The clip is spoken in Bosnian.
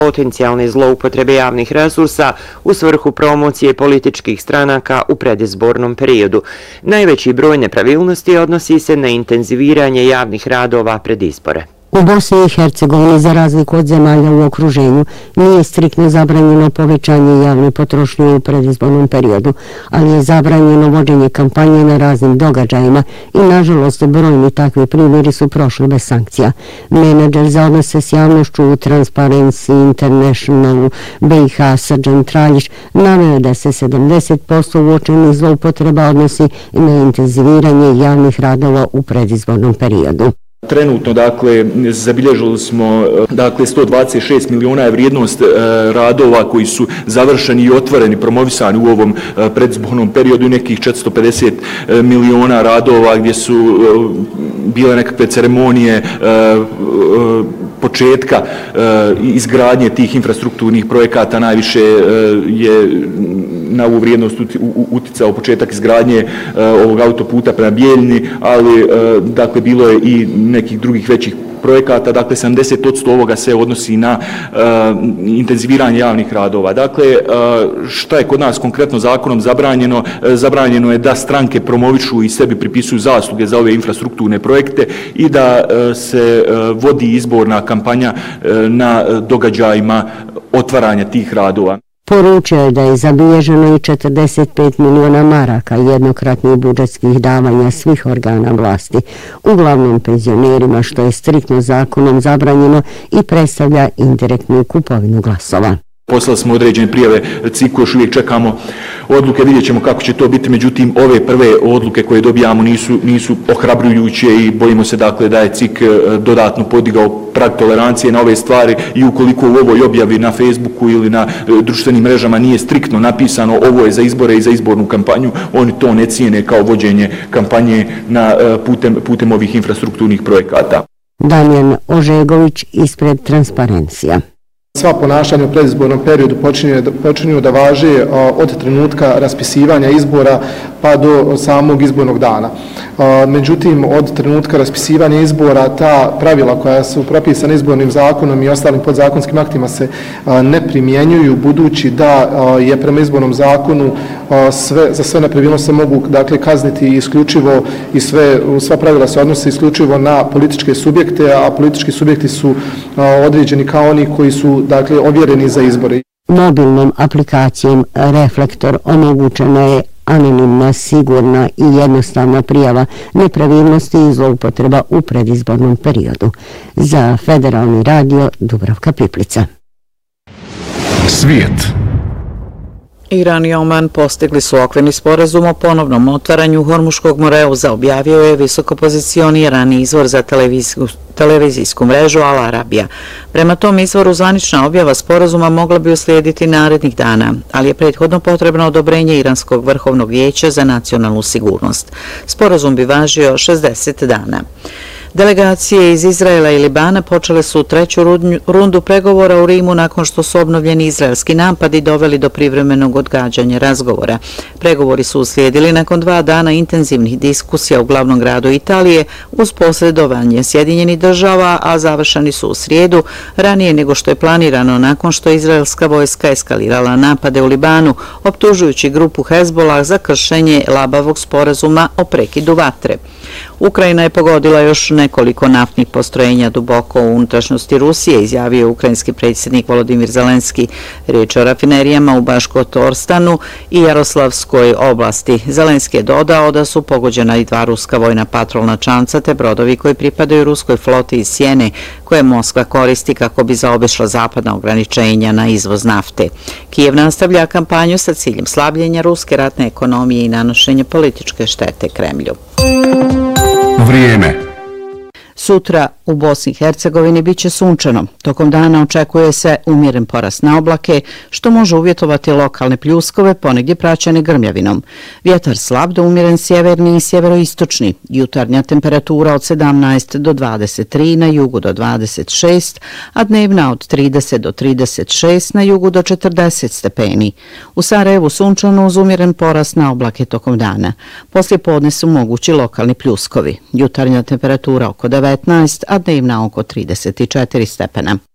potencijalne zloupotrebe javnih resursa u svrhu promocije političkih stranaka u predizbornom periodu. Najveći broj nepravilnosti odnosi se na intenziviranje javnih radova pred izbore. U Bosni i Hercegovini, za razliku od zemalja u okruženju, nije striktno zabranjeno povećanje javne potrošnje u predizbornom periodu, ali je zabranjeno vođenje kampanje na raznim događajima i, nažalost, brojni takvi primjeri su prošli bez sankcija. Menadžer za odnose s javnošću u Transparency International BiH Srđan Traljić naveo da se 70% uočenih zloupotreba odnosi na intenziviranje javnih radova u predizbornom periodu. Trenutno, zabilježili smo, 126 miliona je vrijednost radova koji su završeni i otvoreni, promovisani u ovom predizbornom periodu, nekih 450 miliona radova gdje su bile nekakve ceremonije početka izgradnje tih infrastrukturnih projekata. Najviše je na ovu vrijednost uticao početak izgradnje ovog autoputa prema Bijeljini, ali bilo je i nekih drugih većih projekata. 70% ovoga se odnosi na intenziviranje javnih radova. Šta je kod nas konkretno zakonom zabranjeno? Zabranjeno je da stranke promovišu i sebi pripisuju zasluge za ove infrastrukturne projekte i da se vodi izborna kampanja na događajima otvaranja tih radova. Poručio je da je zabilježeno i 45 miliona maraka jednokratnih budžetskih davanja svih organa vlasti, uglavnom penzionerima, što je striktno zakonom zabranjeno i predstavlja indirektnu kupovinu glasova. Poslali smo određene prijave CIK-u, još uvijek čekamo odluke, vidjet ćemo kako će to biti, međutim ove prve odluke koje dobijamo nisu ohrabrujuće i bojimo se da je CIK dodatno podigao prag tolerancije na ove stvari i ukoliko u ovoj objavi na Facebooku ili na društvenim mrežama nije striktno napisano ovo je za izbore i za izbornu kampanju, oni to ne cijene kao vođenje kampanje putem ovih infrastrukturnih projekata. Damjan Ožegović ispred Transparencija. Sva ponašanja u predizbornom periodu počinju da važe od trenutka raspisivanja izbora pa do samog izbornog dana. Međutim, od trenutka raspisivanja izbora ta pravila koja su propisana izbornim zakonom i ostalim podzakonskim aktima se ne primjenjuju, budući da je prema izbornom zakonu za sve nepravilnosti se mogu kazniti isključivo i sva pravila se odnose isključivo na političke subjekte, a politički subjekti su određeni kao oni koji su ovjereni za izbore. Mobilnom aplikacijom Reflektor omogućena je anonimna, sigurna i jednostavna prijava nepravilnosti i zloupotreba u predizbornom periodu. Za Federalni radio Dubravka Piplica. Svijet. Iran i Oman postigli su okvirni sporazum o ponovnom otvaranju Hormuškog moreuza, objavio je visokopozicionirani izvor za televizijsku mrežu Al Arabija. Prema tom izvoru zvanična objava sporazuma mogla bi uslijediti narednih dana, ali je prethodno potrebno odobrenje Iranskog vrhovnog vijeća za nacionalnu sigurnost. Sporazum bi važio 60 dana. Delegacije iz Izraela i Libana počele su treću rundu pregovora u Rimu nakon što su obnovljeni izraelski napadi doveli do privremenog odgađanja razgovora. Pregovori su uslijedili nakon 2 dana intenzivnih diskusija u glavnom gradu Italije uz posredovanje Sjedinjenih država, a završeni su u srijedu, ranije nego što je planirano nakon što je izraelska vojska eskalirala napade u Libanu, optužujući grupu Hezbollah za kršenje labavog sporazuma o prekidu vatre. Ukrajina je pogodila još nekoliko naftnih postrojenja duboko u unutrašnjosti Rusije, izjavio ukrajinski predsjednik Volodimir Zelenski. Riječ o rafinerijama u Baškotorstanu i Jaroslavskoj oblasti. Zelenski je dodao da su pogođena i 2 ruska vojna patrolna čamca te brodovi koji pripadaju ruskoj floti iz Sjene, koje Moskva koristi kako bi zaobišla zapadna ograničenja na izvoz nafte. Kijev nastavlja kampanju sa ciljem slabljenja ruske ratne ekonomije i nanošenja političke štete Kremlju. Vrijeme. Sutra u Bosni i Hercegovini biće sunčano. Tokom dana očekuje se umjeren porast na oblake, što može uvjetovati lokalne pljuskove, ponegdje praćene grmljavinom. Vjetar slab do umjeren sjeverni i sjeveroistočni. Jutarnja temperatura od 17 do 23, na jugu do 26, a dnevna od 30 do 36, na jugu do 40 stepeni. U Sarajevu sunčano uz umjeren porast na oblake tokom dana. Poslije podne su mogući lokalni pljuskovi. Jutarnja temperatura oko 19, a dnevna oko 34 stepena.